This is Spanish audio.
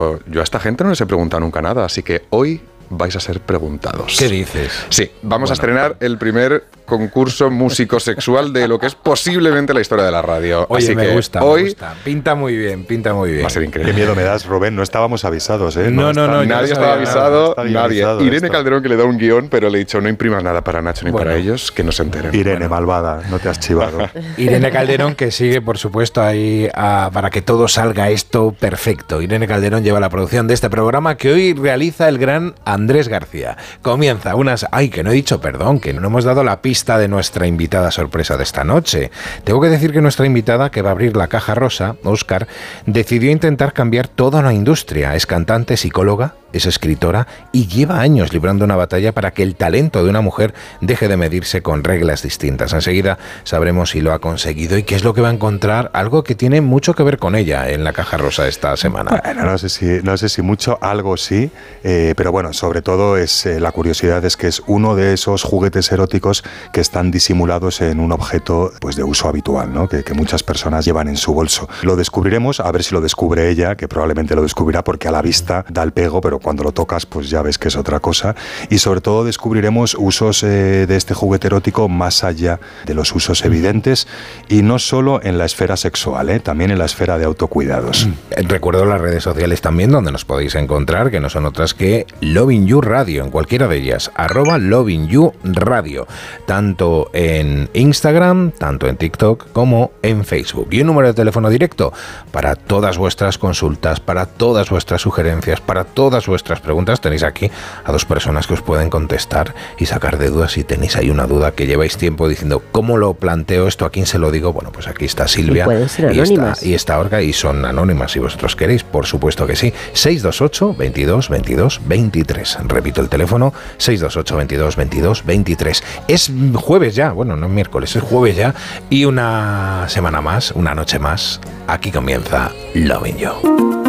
yo a esta gente no les he preguntado nunca nada, así que hoy vais a ser preguntados. ¿Qué dices? Sí, vamos a estrenar el primer concurso músico-sexual de lo que es posiblemente la historia de la radio. Oye, así me que gusta, hoy me gusta. Pinta muy bien. va a ser increíble. Qué miedo me das, Rubén. No estábamos avisados, ¿eh? No, Nadie estaba avisado, nadie. Irene esto. Calderón, que le da un guión, pero le he dicho, no imprimas nada para Nacho ni para ellos, que no se enteren. Irene, malvada, no te has chivado. Irene Calderón, que sigue, por supuesto, ahí para que todo salga esto perfecto. Irene Calderón lleva la producción de este programa que hoy realiza el gran Andrés García. Comienza unas... Ay, que no he dicho, perdón, que no hemos dado la pista de nuestra invitada sorpresa de esta noche. Tengo que decir que nuestra invitada, que va a abrir la caja rosa, Óscar, decidió intentar cambiar toda una industria. Es cantante, psicóloga, es escritora y lleva años librando una batalla para que el talento de una mujer deje de medirse con reglas distintas. Enseguida sabremos si lo ha conseguido y qué es lo que va a encontrar, algo que tiene mucho que ver con ella en la caja rosa esta semana. Bueno, no sé si mucho, algo sí, pero bueno, sobre todo es la curiosidad es que es uno de esos juguetes eróticos que están disimulados en un objeto pues de uso habitual, ¿no? Que muchas personas llevan en su bolso. Lo descubriremos, a ver si lo descubre ella, que probablemente lo descubrirá porque a la vista da el pego, pero cuando lo tocas pues ya ves que es otra cosa. Y sobre todo descubriremos usos de este juguete erótico más allá de los usos evidentes y no solo en la esfera sexual, también en la esfera de autocuidados. Recuerdo las redes sociales también donde nos podéis encontrar, que no son otras que Lovin You Radio, en cualquiera de ellas, @LovinYouRadio, tanto en Instagram, tanto en TikTok como en Facebook. Y un número de teléfono directo para todas vuestras consultas, para todas vuestras sugerencias, para todas vuestras preguntas. Tenéis aquí a dos personas que os pueden contestar y sacar de dudas si tenéis ahí una duda que lleváis tiempo diciendo ¿cómo lo planteo esto? ¿A quién se lo digo? Bueno, pues aquí está Silvia y está Olga, y son anónimas si vosotros queréis, por supuesto que sí. 628 22 22 23. Repito el teléfono, 628 22 22 23. Es jueves ya, bueno, no es miércoles, es jueves ya, y una semana más, una noche más, aquí comienza Lovin You.